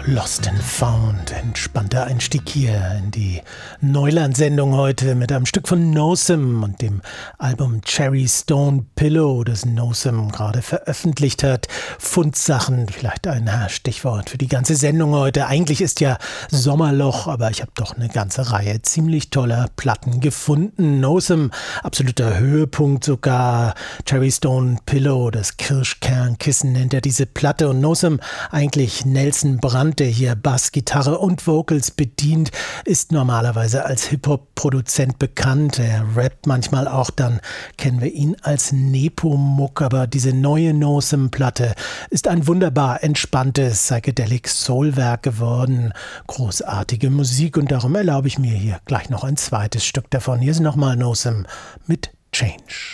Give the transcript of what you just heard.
Lost and Found, entspannter Einstieg hier in die Neuland-Sendung heute mit einem Stück von Nosem und dem Album Cherry Stone Pillow, das Nosem gerade veröffentlicht hat. Fundsachen, vielleicht ein Stichwort für die ganze Sendung heute. Eigentlich ist ja Sommerloch, aber ich habe doch eine ganze Reihe ziemlich toller Platten gefunden. Nosem, absoluter Höhepunkt sogar. Cherry Stone Pillow, das Kirschkernkissen nennt er diese Platte. Und Nosem, eigentlich Nelson Brand, der hier Bass, Gitarre und Vocals bedient, ist normalerweise als Hip-Hop-Produzent bekannt. Er rappt manchmal auch, dann kennen wir ihn als Nepomuk. Aber diese neue Nosem-Platte ist ein wunderbar entspanntes Psychedelic-Soul-Werk geworden. Großartige Musik und darum erlaube ich mir hier gleich noch ein zweites Stück davon. Hier ist nochmal Nosem mit Change.